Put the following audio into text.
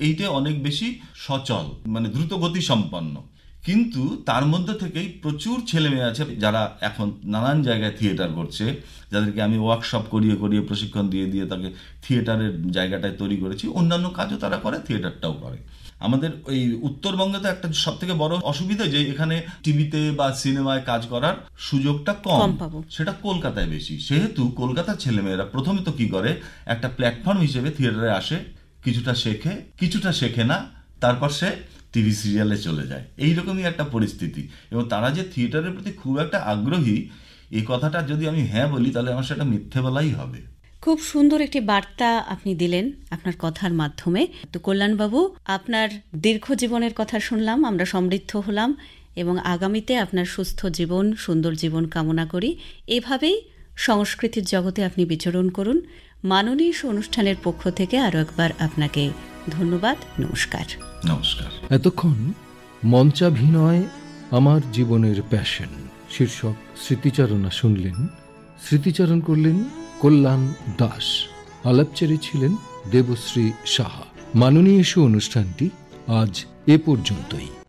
এইটা অনেক বেশি সচল, মানে দ্রুত গতি সম্পন্ন। কিন্তু তার মধ্যে থেকেই প্রচুর ছেলে মেয়ে আছে যারা এখন নানান জায়গায় থিয়েটার করছে, যাদেরকে আমি ওয়ার্কশপ করিয়ে করিয়ে প্রশিক্ষণ দিয়ে দিয়ে তাকে থিয়েটারের জায়গাটায় তৈরি করেছি। অন্যান্য কাজও তারা করে, থিয়েটারটাও করে। আমাদের ওই উত্তরবঙ্গে তো একটা সব থেকে বড় অসুবিধা যে এখানে টিভিতে বা সিনেমায় কাজ করার সুযোগটা কম, সেটা কলকাতায় বেশি। সেহেতু কলকাতার ছেলেমেয়েরা প্রথমে তো কি করে, একটা প্ল্যাটফর্ম হিসেবে থিয়েটারে আসে, কিছুটা শেখে, কিছুটা শেখে না, তারপর সে টিভি সিরিয়ালে চলে যায়। এইরকমই একটা পরিস্থিতি। এবং তারা যে থিয়েটারের প্রতি খুব একটা আগ্রহী, এই কথাটা যদি আমি হ্যাঁ বলি তাহলে আমার সেটা মিথ্যে বলাই হবে। খুব সুন্দর একটি বার্তা আপনি দিলেন আপনার কথার মাধ্যমে। তো কল্যাণবাবু, আপনার দীর্ঘ জীবনের কথা শুনলাম, আমরা সমৃদ্ধ হলাম এবং আগামীতে আপনার সুস্থ জীবন, সুন্দর জীবন কামনা করি। এভাবেই সংস্কৃতির জগতে আপনি বিচরণ করুন। মাননীয় অনুষ্ঠানের পক্ষ থেকে আরও একবার আপনাকে ধন্যবাদ। নমস্কার। নমস্কার। এতক্ষণ মঞ্চাভিনয় আমার জীবনের প্যাশন শীর্ষক স্মৃতিচারণা শুনলেন। স্মৃতিচারণ করলেন কল্যাণ দাস। আলাপচারী ছিলেন দেবশ্রী সাহা। মাননীয় অনুষ্ঠানটি আজ এ পর্যন্তই।